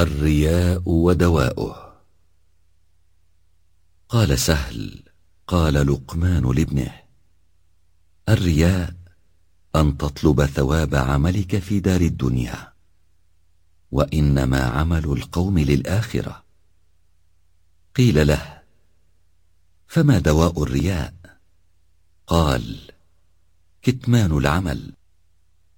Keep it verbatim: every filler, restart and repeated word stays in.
الرياء ودواؤه. قال سهل: قال لقمان لابنه: الرياء أن تطلب ثواب عملك في دار الدنيا، وإنما عمل القوم للآخرة. قيل له: فما دواء الرياء؟ قال: كتمان العمل.